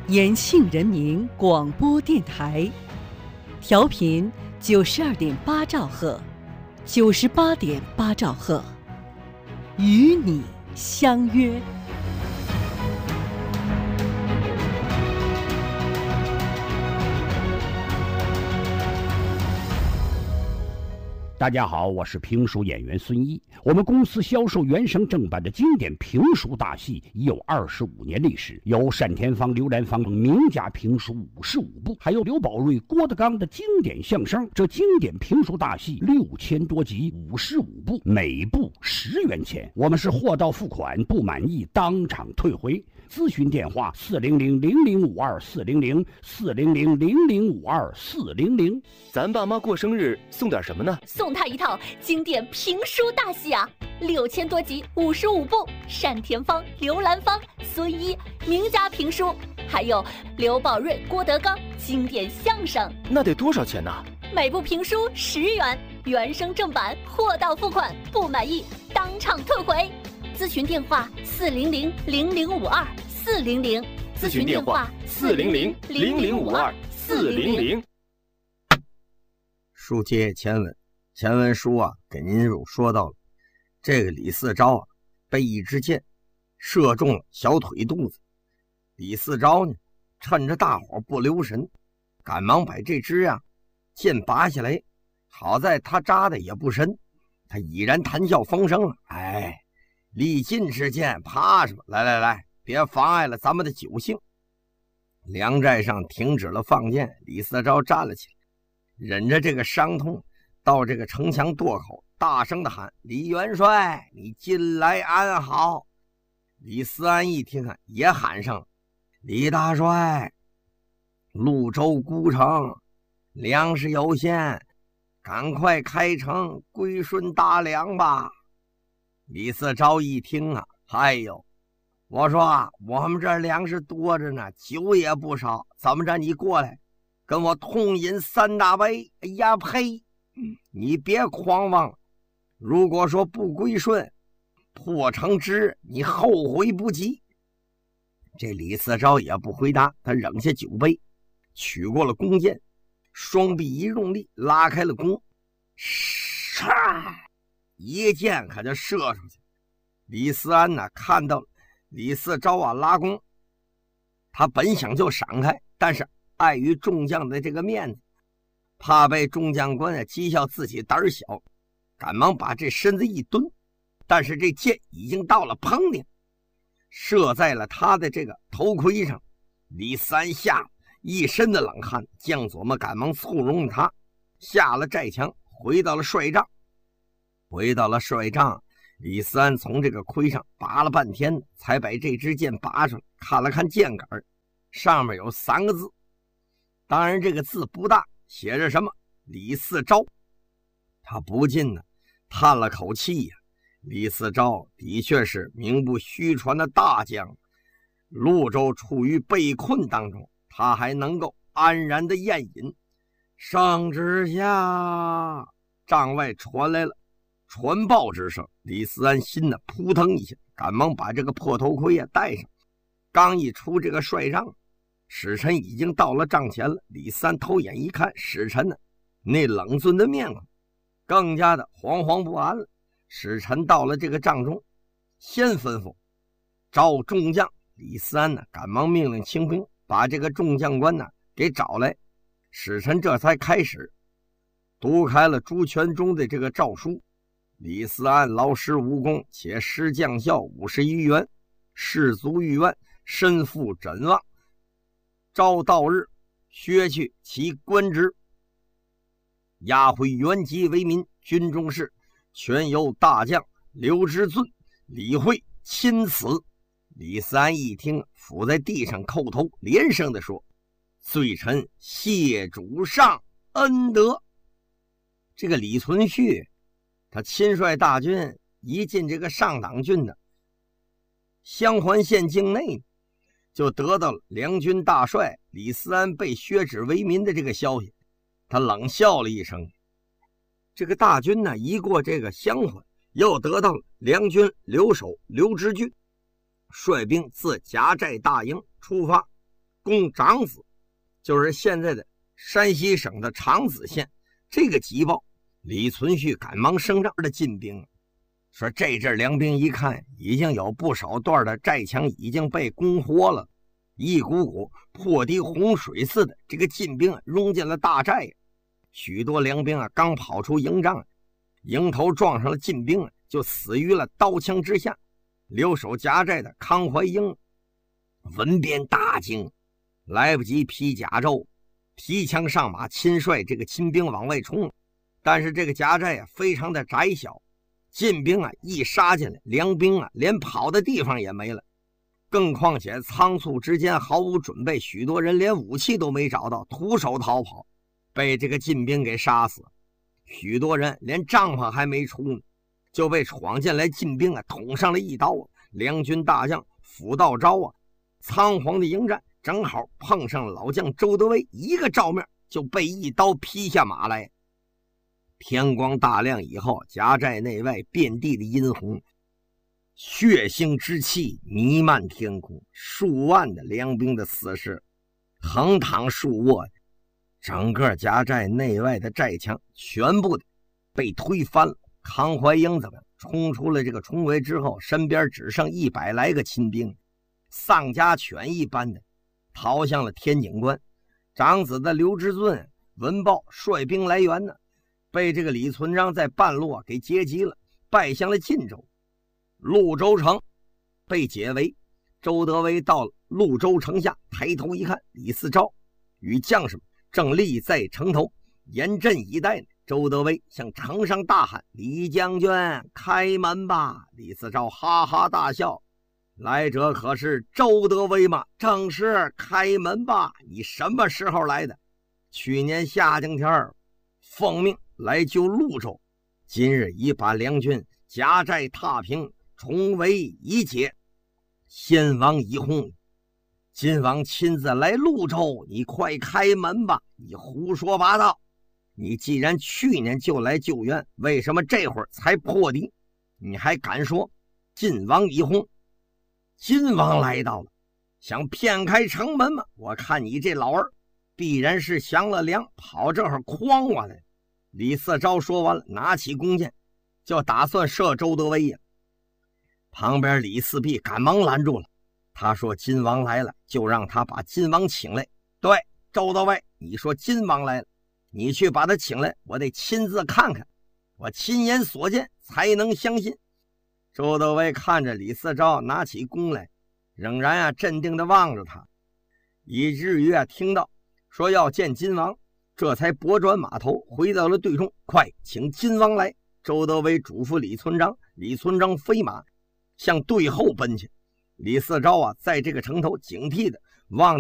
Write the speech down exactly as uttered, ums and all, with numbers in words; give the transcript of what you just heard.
延庆人民广播电台，调频九十二点八兆赫，九十八点八兆赫，与你相约。 大家好，我是评书演员孙一。我们公司销售原声正版的经典评书大戏已有二十五年历史，有单田芳、刘兰芳等名家评书五十五部，还有刘宝瑞、郭德纲的经典相声。这经典评书大戏六千多集，五十五部，每部十元钱。我们是货到付款，不满意当场退回。咨询电话：四零零零零五二四零零四零零零零五二四零零。 咱爸妈过生日送点什么呢？ 送他一套经典评书大戏啊，六千多集，五十五部，单田芳、刘兰芳、孙一名家评书，还有刘宝瑞、郭德纲经典相声。 那得多少钱呢？ 每部评书十元，原声正版，货到付款，不满意当场退回。咨询电话：四零零零零五二四零零。 咨询电话：四零零零零五二四零零。 书接前文，前文书啊，给您有说到了，这个李四钊啊，被一支箭射中了小腿肚子。李四钊呢，趁着大伙不留神，赶忙把这支啊箭拔下来。好在他扎的也不深，他已然谈笑风生了。哎，李进之箭，怕什么？来来来，别妨碍了咱们的酒兴。粮寨上停止了放箭，李四钊站了起来，忍着这个伤痛，到这个城墙垛口，大声的喊：“李元帅，你近来安好！”李思安一听啊，也喊上了：“李大帅，潞州孤城，粮食有限，赶快开城归顺大梁吧！”李四钊一听啊，哎呦，我说啊，我们这粮食多着呢，酒也不少，怎么着你过来跟我痛饮三大杯？哎呀呸！你别狂妄，如果说不归顺，破城之日你后悔不及。这李四钊也不回答，他扔下酒杯，取过了弓箭，双臂一用力，拉开了弓，唰，一箭可就射出去。李思安呢，看到李四钊啊拉弓，他本想就闪开，但是碍于众将的这个面子，怕被众将官啊讥笑自己胆小，赶忙把这身子一蹲，但是这箭已经到了，砰的射在了他的这个头盔上。李思安吓一身的冷汗，将佐们赶忙簇拥他下了寨墙，回到了帅帐。回到了帅帐，李思安从这个盔上拔了半天，才把这支箭拔出来，看了看箭杆，上面有三个字，当然这个字不大，写着什么李四钊。他不禁呢叹了口气呀、啊，李四钊的确是名不虚传的大将，潞州处于被困当中，他还能够安然的宴饮。圣旨下，帐外传来了传报之声。李思安心呢扑腾一下，赶忙把这个破头盔啊戴上。刚一出这个帅帐，使臣已经到了帐前了。李思安偷眼一看，使臣呢那冷峻的面孔，更加的惶惶不安了。使臣到了这个帐中，先吩咐召众将。李思安呢赶忙命令清兵把这个众将官呢给找来。使臣这才开始读开了朱全忠的这个诏书。李思安劳师无功，且失将校五十余员，士卒欲愿，身负枕望，昭到日削去其官职，押回原籍为民。军中事全由大将刘知尊、李惠钦此。李思安一听，伏在地上叩头，连声地说：“罪臣谢主上恩德。”这个李存勖他亲率大军一进这个上党郡的襄垣县境内，就得到了梁军大帅李思安被削职为民的这个消息。他冷笑了一声。这个大军呢一过这个襄垣，又得到了梁军留守刘知俊率兵自夹寨大营出发， 攻长子，就是现在的山西省的长子县。这个急报，李存勖赶忙升帐的进兵，说这阵梁兵一看，已经有不少段的寨墙已经被攻活了，一股股破堤洪水似的，这个进兵冲进了大寨。许多梁兵啊，刚跑出营帐，迎头撞上了进兵，就死于了刀枪之下。留守夹寨的康怀英闻变大惊，来不及披甲胄，提枪上马，亲率这个亲兵往外冲。但是这个夹寨啊，非常的窄小，进兵啊一杀进来，梁兵啊连跑的地方也没了。更况且仓促之间毫无准备，许多人连武器都没找到，徒手逃跑，被这个进兵给杀死。许多人连帐篷还没出呢，就被闯进来进兵啊捅上了一刀。梁军大将辅道昭啊，仓皇的迎战，正好碰上老将周德威，一个照面就被一刀劈下马来。天光大亮以后，夹寨内外遍地的殷红，血腥之气弥漫天空，数万的梁兵的死尸横躺竖卧，整个夹寨内外的寨墙全部的被推翻了。康怀英怎么样？冲出了这个重围之后，身边只剩一百来个亲兵，丧家犬一般的逃向了天井关。长子的刘知尊闻报率兵来援呢，被这个李存璋在半路啊给截击了，败向了晋州。潞州城被解围，周德威到潞州城下，抬头一看，李嗣昭与将士们正立在城头严阵以待呢。周德威向城上大喊：“李将军，开门吧！”李嗣昭哈哈大笑：“来者可是周德威吗？”“正是，开门吧！你什么时候来的？”“去年夏景天奉命来救潞州，今日已把梁军夹寨踏平，重围已解，先王已薨。今王亲自来潞州，你快开门吧！”“你胡说八道！你既然去年就来救援，为什么这会儿才破敌？你还敢说晋王已薨？晋王来到了，想骗开城门吗？我看你这老儿必然是降了梁，跑这会儿诓我来。”李嗣昭说完了，拿起弓箭就打算射周德威呀。旁边李嗣弼赶忙拦住了，他说：“晋王来了，就让他把晋王请来。”“对，周德威，你说晋王来了，你去把他请来，我得亲自看看，我亲眼所见才能相信。”周德威看着李嗣昭拿起弓来，仍然啊镇定地望着他，以至于啊听到说要见晋王，这才拨转马头回到了队中。“快请晋王来！”周德威嘱咐李存璋，李存璋飞马向队后奔去。李嗣昭啊在这个城头警惕的望